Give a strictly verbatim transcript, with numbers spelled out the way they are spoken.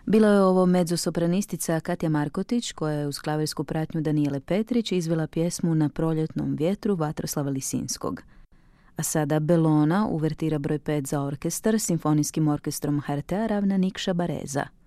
Bilo je ovo mezzosopranistica Katja Markotić, koja je uz klavirsku pratnju Danijele Petrić izvela pjesmu Na proljetnom vjetru Vatroslava Lisinskog. A sada Bellona, uvertira broj pet za orkestar, simfonijskim orkestrom H R T-a ravna Nikša Bareza.